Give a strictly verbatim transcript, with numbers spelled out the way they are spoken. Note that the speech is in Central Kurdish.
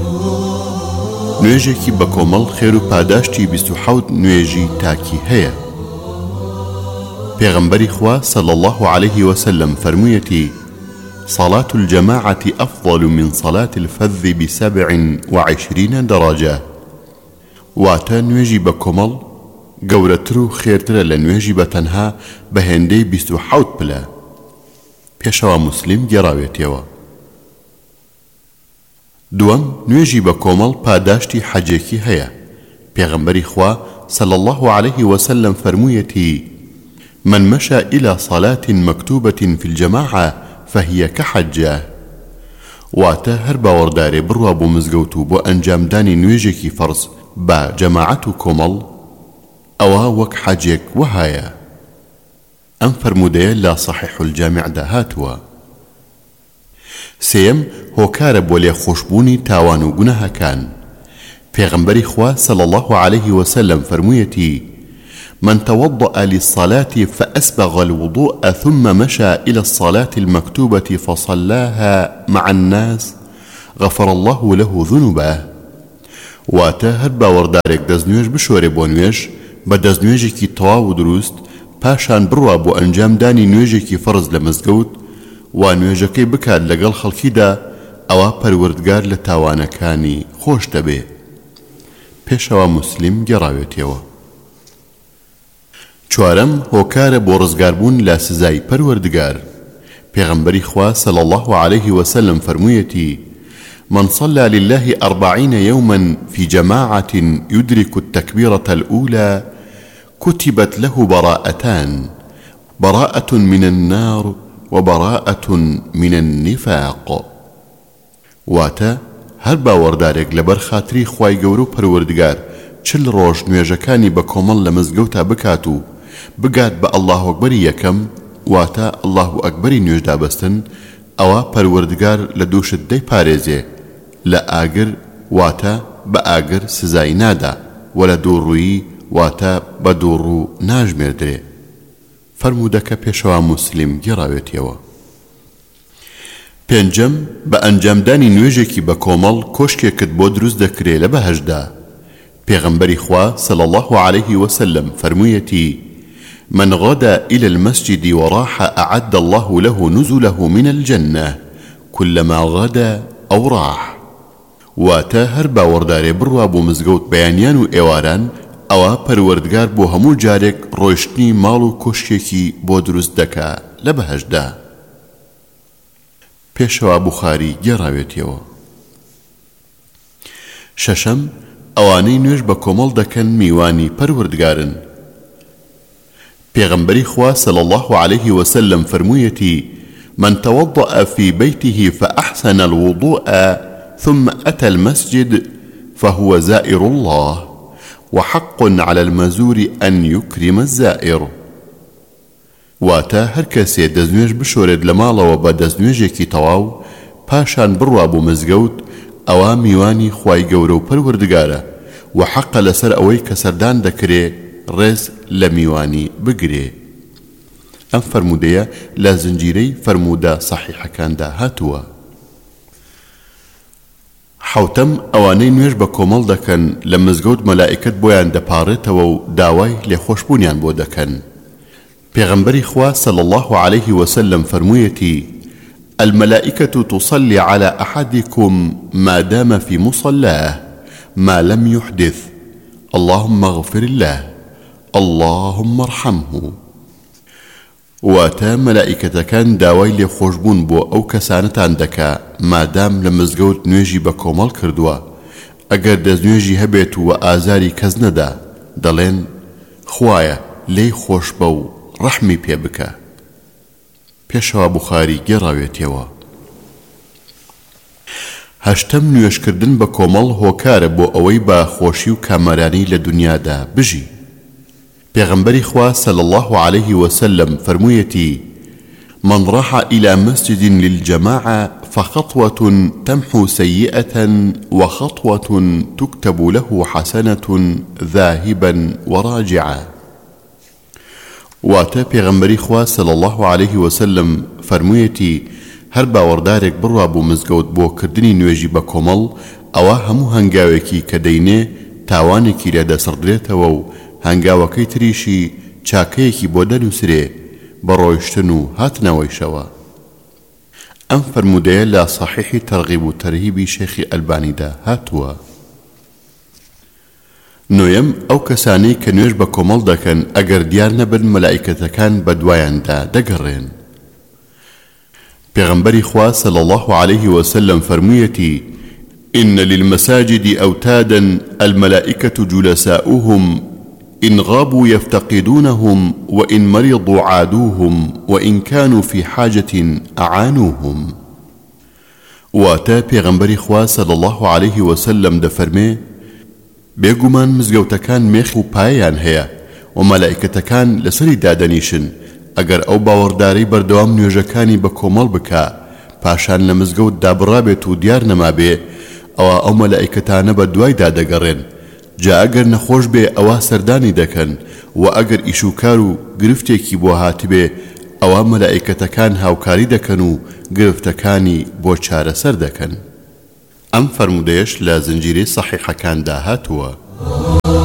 نوێژێکی بە کۆمەڵ خێر و پاداشتی بیست و حەوت نوێژی تاکی هەیە. پێغەمبەری خوا صلی الله عليه وسلم فەرموویەتی: صلاة الجماعة أفضل من صلاة الفذ بسبع وعشرين درجة. واتە نوێژی بە کۆمەڵ گەورەتر و خێرترە لە نوێژی بە تەنها بە هێندەی بیست و حەوت پلە. پێشەوە موسلیم گێڕاوێتەوە. دووەم، نوێژی بە کۆمەڵ پاداشتی حەجێکی هەیە. پێغەمبەری خوا صلی الله عليه وسلم فەرموویەتی: من مشى إلى صلاة مكتوبة في الجماعة فهي كحجة. واتە هەر باوەڕدارێ بڕوا بۆ مزگەوت و بۆ ئەنجامدانی نوێژێکی فەرز با جەماعەت و کۆمەڵ ئەوە وەک حەجێک وهایە. ئەم فەرموودەیە لا صحیح الجامعدا هاتووە. سێیەم، هۆکارە بۆ لێخۆشبوونی تاوان و گوناهەکان. پێغەمبەری خوا صلی الله عليه وسلم فەرموویەتی: من توضأ للصلاة فأسبغ الوضوء ثم مشى إلى الصلاة المكتوبة فصلاها مع الناس غفر الله له ذنوبه. واتە هەر باوەڕدارێک دەستنوێژ بشۆرێ بۆ نوێژ بە دەستنوێژێکی تەواو و دروست، پاشان بڕوا بۆ ئەنجامدانی نوێژێکی فەرز لە مزگەوت و نوێژەکەی بکات لەگەڵ خەڵکیدا، ئەوە پەروەردگار لە تاوانەکانی خۆش دەبێ. پێشەوە موسلیم گێڕاوێتەوە. چوارەم، هۆکارە بۆ ڕزگاربوون لە سزای پەروەردگار. پێغەمبەری خوا صلی الله عليه وسلم فەرموویەتی: من صلى لله أربعين يوما في جماعة يدرك التكبيرة الأولى كتبت له براءتان، براءة من النار وبراءة من النفاق. واتا هەر باوەڕدارێک لەبەر خاتری خوای گەورە و پەروەردگار چل ڕۆژ نوێژەکانی بە کۆمەڵ لە مزگەوتا بکات و بگات بە ئەڵڵاهو ئەکبەری یەکەم، واتە ئەڵڵاهو ئەکبەری نوێژدا بەستن، ئەوە پەروەردگار لە دووشت دەی پارێزێ، لە ئاگر واتە بە ئاگر سزای نادا، و لە دووڕوویی واتە بە دووڕوو ناژمێردرێ. فەرموودەکە پێشەوە موسلیم گێڕاوێتەوە. پێنجەم، بە ئەنجامدانی نوێژێکی بە کۆمەڵ کۆشکێکت بۆ دروست دەکرێ لە بەهەشدا. پێغەمبەری خوا صلی الله عليه وسلم فەرموویەتی: من غدا إلى المسجد وراح أعد الله له نزله من الجنة كلما غدا أو راح. واتە هەر باوەڕدارێ بڕوا بۆ مزگەوت بەیانیان و ئێواران، ئەوە پەروەردگار بۆ هەموو جارێک ڕۆیشتنی ماڵ و کۆشکێکی بۆ دروست دەکا لە بەهەشدا. پێشەوە بوخاری گێڕاوێتەوە. شەشەم، ئەوانەی نوێژ بە کۆمەڵ دەکەن میوانی پەروەردگارن. پێغەمبەری خوا صلی الله عليه وسلم فەرموویەتی: من توضأ في بيته فأحسن الوضوء ثم أتى المسجد فهو زائر الله وحق على المزور أن يكرم الزائر. واتە هەر کەسێ دەستنوێژ بشۆرێت لە ماڵەوە بە دەستنوێژێکی تەواو، پاشان بڕوا بۆ مزگەوت، ئەوە میوانی خوای گەورە و پەروەردگارە و حەقە لەسەر ئەوەی کە سەردان دەکرێ ڕێز لە میوانی بگرێ. ئەم فەرموودەیە لە زنجیرەی فەرموودە سەحیحەکاندا هاتووە. حەوتەم، ئەوانەی نوێژ بە کۆمەڵ دەکەن لە مزگەوت مەلائیکەت بۆیان دەپاڕێتەوە و داوای لێخۆشبوونیان بۆ دەکەن. پێغەمبەری خوا صلی الله عليه وسلم فەرموویەتی: الملائكة تصلي على أحدكم ما دام في مصلاه ما لم يحدث اللهم اغفر له اللهم ارحمه. واتە مەلائیکەتەکان داوای لێخۆشبوون بۆ ئەو کەسانتان دەکا مادام لە مزگەوت نوێژی بە کۆمەڵ کردووە. ئەگەر دەستنوێژی هەبێت و ئازاری کەس نەدا، دەڵێن خوایە لێی خۆش بە و ڕەحمی پێ بکە. پێشەوە بوخاری گێڕاوێتەوە. هەشتەم، نوێژکردن بە کۆمەڵ هۆکارە بۆ ئەوەی بە خۆشی و کامەرانی لە دنیادا بژی. پێغەمبەری خوا صلی الله عليه وسلم فەرموویەتی: من راح إلى مسجد للجماعة فخطوة تمحو سيئة وخطوة تكتب له حسنة ذاهبا وراجعا. واتە پێغەمبەری خوا صلی الله عليه وسلم فەرموویەتی: هەر باوەڕدارێک بڕوا بۆ مزگەوت بۆ کردنی نوێژی بە کۆمەڵ، ئەوە هەموو هەنگاوێکی کە دەینێ تاوانێکی لێ دەسڕدرێتەوە و هەنگاوەکەی تریشی چاکەیەکی بۆ دەنووسرێ بە ڕۆیشتن و هاتنەوەیشەوە. ئەم فەرمودەیە لە صحیحی تەرغیب و تەرهیبی شێخی ئەلبانیدا هاتووە. نۆیەم ئەو کەسانەی کە نوێژ بە کۆمەڵ دەکەن ئەگەر دیار نەبن مەلائیکەتەکان بە دوایاندا دەگەڕێن. پێغەمبەری خوا صلی الله عليه وسلم فەرموویەتی: إن للمساجد أوتادا الملائكة جلساؤهم إن غابوا يفتقدونهم وإن مرضوا عادوهم وإن كانوا في حاجة أعانوهم. واتا پێغەمبەری خوا صلی الله عليه وسلم دەفەرمێ: بێگومان مزگەوتەکان مێخ و پایان هەیە و مەلائیکەتەکان لەسەری دادەنیشن ئەگەر ئەو باوەڕداری بەردەوام نوێژەکانی بە کۆمەڵ بکا پاشان لە مزگەوت دابڕابێت و دیار نەمابێ ئەوە ئەو مەلائیکەتانە بە دوایدا دەگەڕێن. جا ئەگەر نەخۆش بێ ئەوە سەردانی دەکەن و ئەگەر ئیشوکار و گرفتێکی بۆ هاتبێ ئەوە مەلائیکەتەکان هاوکاری دەکەن و گرفتەکانی بۆ چارەسەر دەکەن. ئەم فەرمودەیەش لە زنجیرەی سەحیحەکاندا هاتووە.